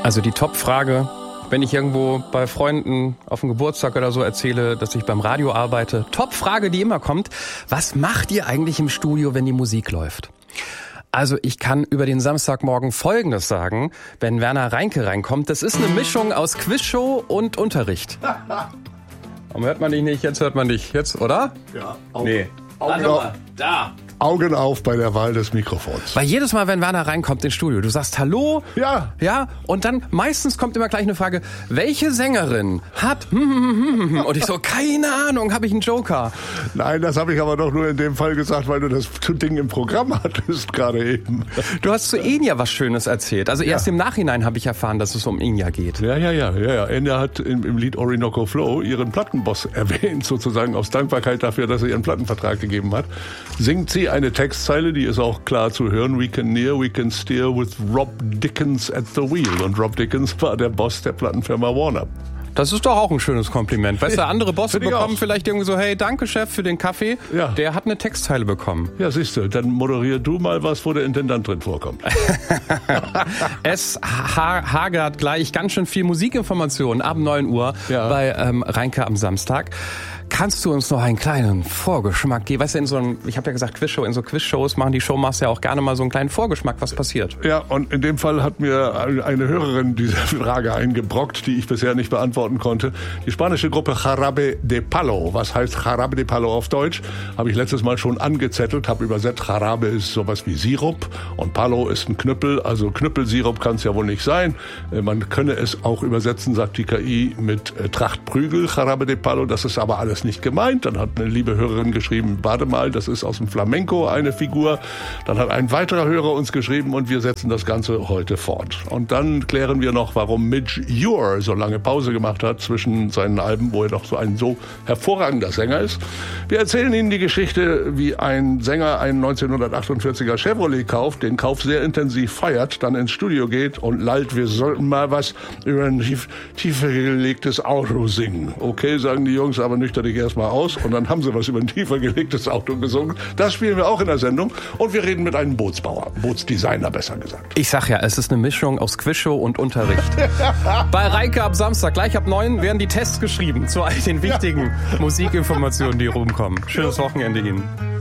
Also die Top-Frage, wenn ich irgendwo bei Freunden auf dem Geburtstag oder so erzähle, dass ich beim Radio arbeite. Top-Frage, die immer kommt. Was macht ihr eigentlich im Studio, wenn die Musik läuft? Also ich kann über den Samstagmorgen Folgendes sagen, wenn Werner Reinke reinkommt. Das ist eine Mischung aus Quizshow und Unterricht. Warum hört man dich nicht? Jetzt hört man dich. Jetzt, oder? Ja. Nee. Augen auf bei der Wahl des Mikrofons. Weil jedes Mal, wenn Werner reinkommt ins Studio, du sagst Hallo. Ja. Ja. Und dann meistens kommt immer gleich eine Frage, welche Sängerin hat und ich so, keine Ahnung, habe ich einen Joker? Nein, das habe ich aber doch nur in dem Fall gesagt, weil du das Ding im Programm hattest gerade eben. Du hast zu Enya was Schönes erzählt. Also erst im Nachhinein habe ich erfahren, dass es um Enya geht. Ja. Enya hat im Lied Orinoco Flow ihren Plattenboss erwähnt, sozusagen aus Dankbarkeit dafür, dass er ihren Plattenvertrag gegeben hat. Singt sie eine Textzeile, die ist auch klar zu hören. We can near, we can steer with Rob Dickens at the wheel. Und Rob Dickens war der Boss der Plattenfirma Warner. Das ist doch auch ein schönes Kompliment. Weißt du, andere Bosse bekommen auch. Vielleicht irgendwie so, hey, danke Chef für den Kaffee. Ja. Der hat eine Textzeile bekommen. Ja, siehst du, dann moderier du mal was, wo der Intendant drin vorkommt. Es hagert gleich ganz schön viel Musikinformationen ab 9 Uhr bei Reinke am Samstag. Kannst du uns noch einen kleinen Vorgeschmack geben? Weißt du, ich habe ja gesagt Quizshow, in so Quizshows machen die Showmaster ja auch gerne mal so einen kleinen Vorgeschmack, was passiert. Ja, und in dem Fall hat mir eine Hörerin diese Frage eingebrockt, die ich bisher nicht beantworten konnte. Die spanische Gruppe Jarabe de Palo, was heißt Jarabe de Palo auf Deutsch, habe ich letztes Mal schon angezettelt, habe übersetzt, Jarabe ist sowas wie Sirup und Palo ist ein Knüppel, also Knüppelsirup kann es ja wohl nicht sein. Man könne es auch übersetzen, sagt die KI, mit Trachtprügel, Jarabe de Palo, das ist aber alles nicht gemeint. Dann hat eine liebe Hörerin geschrieben, warte mal, das ist aus dem Flamenco eine Figur. Dann hat ein weiterer Hörer uns geschrieben und wir setzen das Ganze heute fort. Und dann klären wir noch, warum Midge Ure so lange Pause gemacht hat zwischen seinen Alben, wo er doch so ein so hervorragender Sänger ist. Wir erzählen Ihnen die Geschichte, wie ein Sänger einen 1948er Chevrolet kauft, den Kauf sehr intensiv feiert, dann ins Studio geht und lallt, wir sollten mal was über ein tiefer gelegtes Auto singen. Okay, sagen die Jungs, aber nüchtern dich erstmal aus. Und dann haben sie was über ein tiefer gelegtes Auto gesungen. Das spielen wir auch in der Sendung. Und wir reden mit einem Bootsbauer. Bootsdesigner, besser gesagt. Ich sag ja, es ist eine Mischung aus Quizshow und Unterricht. Bei Reinke ab Samstag, gleich ab 9, werden die Tests geschrieben zu all den wichtigen Musikinformationen, die rumkommen. Schönes Wochenende Ihnen.